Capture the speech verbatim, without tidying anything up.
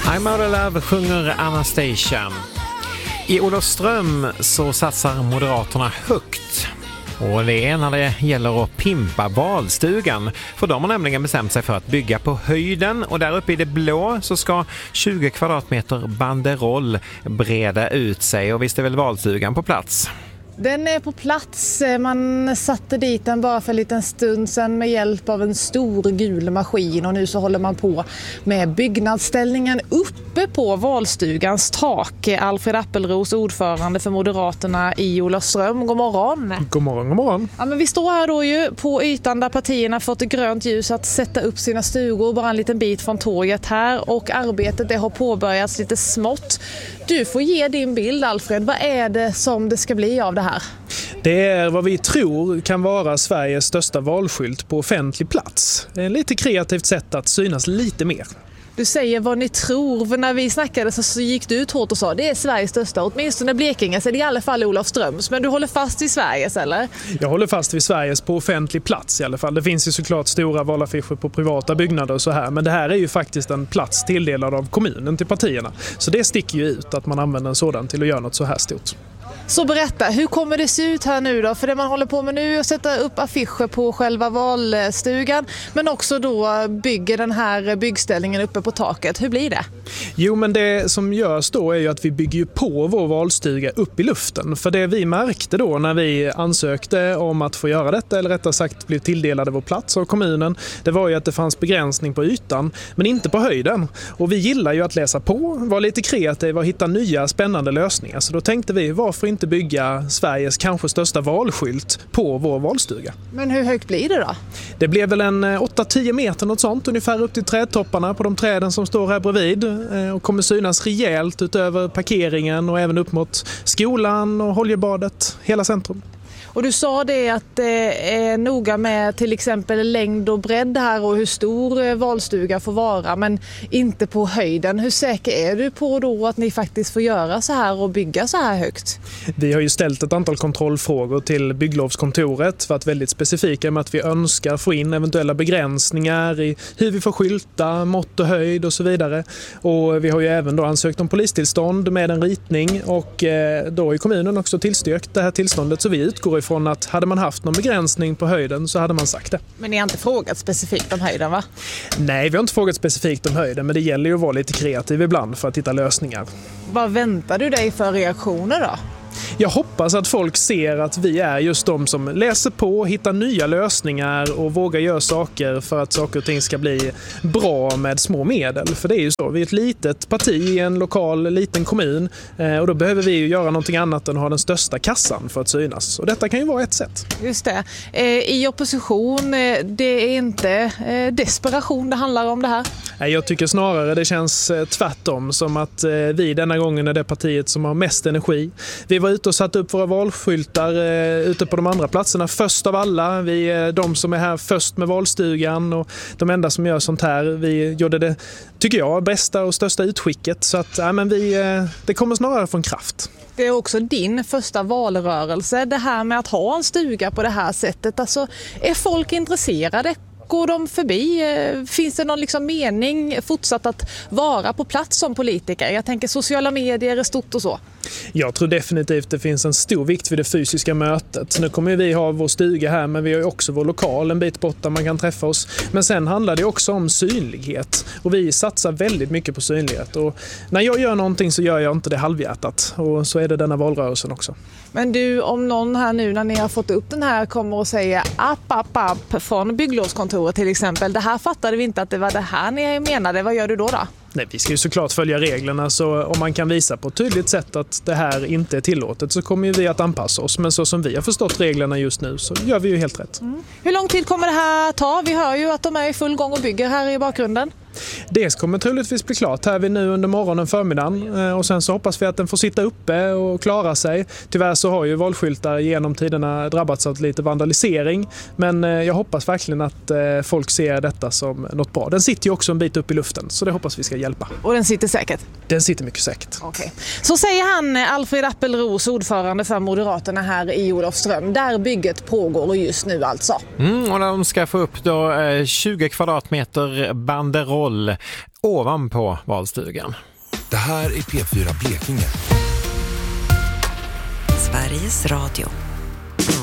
I'm out of love sjunger Anastasia. I Olofström så satsar Moderaterna högt. Och det är när det gäller att pimpa valstugan. För de har nämligen bestämt sig för att bygga på höjden. Och där uppe i det blå så ska tjugo kvadratmeter banderoll breda ut sig. Och visst är väl valstugan på plats? Den är på plats. Man satte dit den bara för en liten stund sedan med hjälp av en stor gul maskin. Och nu så håller man på med byggnadsställningen uppe på valstugans tak. Alfred Appelros, ordförande för Moderaterna i Olofström. God morgon. God morgon, god morgon. Ja, men vi står här då ju på ytan där partierna fått grönt ljus att sätta upp sina stugor. Bara en liten bit från torget här. Och arbetet det har påbörjats lite smått. Du får ge din bild, Alfred. Vad är det som det ska bli av det här? Det är vad vi tror kan vara Sveriges största valskylt på offentlig plats. Det är ett lite kreativt sätt att synas lite mer. Du säger vad ni tror, för när vi snackade så gick du ut hårt och sa det är Sveriges största, åtminstone Blekinge, så det är i alla fall Olofströms. Men du håller fast vid Sveriges, eller? Jag håller fast vid Sveriges på offentlig plats i alla fall. Det finns ju såklart stora valaffischer på privata byggnader och så här, men det här är ju faktiskt en plats tilldelad av kommunen till partierna. Så det sticker ju ut att man använder en sådan till att göra något så här stort. Så berätta, hur kommer det se ut här nu då? För det man håller på med nu är att sätta upp affischer på själva valstugan, men också då bygger den här byggställningen uppe på taket. Hur blir det? Jo, men det som görs då är ju att vi bygger på vår valstuga upp i luften. För det vi märkte då när vi ansökte om att få göra detta, eller rättare sagt blev tilldelade vår plats av kommunen, det var ju att det fanns begränsning på ytan, men inte på höjden. Och vi gillar ju att läsa på, vara lite kreativa och hitta nya spännande lösningar. Så då tänkte vi, varför inte bygga Sveriges kanske största valskylt på vår valstuga? Men hur högt blir det då? Det blev väl en åtta till tio meter något sånt, ungefär upp till trädtopparna på de träden som står här bredvid, och kommer synas rejält utöver parkeringen och även upp mot skolan och Holjebadet, hela centrum. Och du sa det att det är noga med till exempel längd och bredd här och hur stor valstuga får vara, men inte på höjden. Hur säker är du på då att ni faktiskt får göra så här och bygga så här högt? Vi har ju ställt ett antal kontrollfrågor till bygglovskontoret för att väldigt specifika med att vi önskar få in eventuella begränsningar i hur vi får skylta, mått och höjd och så vidare. Och vi har ju även då ansökt om polistillstånd med en ritning, och då i kommunen också tillstyrkt det här tillståndet, så vi utgår från att hade man haft någon begränsning på höjden så hade man sagt det. Men ni har inte frågat specifikt om höjden, va? Nej, vi har inte frågat specifikt om höjden, men det gäller ju att vara lite kreativ ibland för att hitta lösningar. Vad väntar du dig för reaktioner då? Jag hoppas att folk ser att vi är just de som läser på, hittar nya lösningar och vågar göra saker för att saker och ting ska bli bra med små medel. För det är ju så, vi är ett litet parti i en lokal liten kommun, och då behöver vi ju göra någonting annat än att ha den största kassan för att synas. Och detta kan ju vara ett sätt. Just det. I opposition, det är inte desperation det handlar om det här? Jag tycker snarare det känns tvärtom, som att vi denna gången är det partiet som har mest energi. Vi var ute och satt upp våra valskyltar eh, ute på de andra platserna först av alla. Vi är de som är här först med valstugan, och de enda som gör sånt här. Vi gjorde det, tycker jag, bästa och största utskicket. Så att, ja, men vi, eh, det kommer snarare från kraft. Det är också din första valrörelse, det här med att ha en stuga på det här sättet. Alltså, är folk intresserade? Går de förbi? Finns det någon liksom mening fortsatt att vara på plats som politiker? Jag tänker sociala medier är stort och så. Jag tror definitivt det finns en stor vikt vid det fysiska mötet. Nu kommer vi ha vår stuga här, men vi har ju också vår lokal en bit bort där man kan träffa oss. Men sen handlar det också om synlighet, och vi satsar väldigt mycket på synlighet. Och när jag gör någonting så gör jag inte det halvhjärtat, och så är det denna valrörelsen också. Men du, om någon här nu när ni har fått upp den här kommer och säger app, app, app från bygglovskontoret till exempel, det här fattade vi inte att det var det här ni menade, vad gör du då då? Nej, vi ska ju såklart följa reglerna, så om man kan visa på ett tydligt sätt att det här inte är tillåtet så kommer ju vi att anpassa oss. Men så som vi har förstått reglerna just nu så gör vi ju helt rätt. Mm. Hur lång tid kommer det här ta? Vi hör ju att de är i full gång och bygger här i bakgrunden. Det kommer troligtvis bli klart här vid nu under morgonen förmiddagen, och sen så hoppas vi att den får sitta uppe och klara sig. Tyvärr så har ju valskyltar genom tiderna drabbats av lite vandalisering, men jag hoppas verkligen att folk ser detta som något bra. Den sitter ju också en bit upp i luften, så det hoppas vi ska hjälpa. Och den sitter säkert? Den sitter mycket säkert. Okay. Så säger han, Alfred Appelros, ordförande för Moderaterna här i Olofström, där bygget pågår just nu alltså. Mm, och de ska få upp då eh, tjugo kvadratmeter banderoll ovanpå valstugan. Det här är P fyra Blekinge. Sveriges Radio.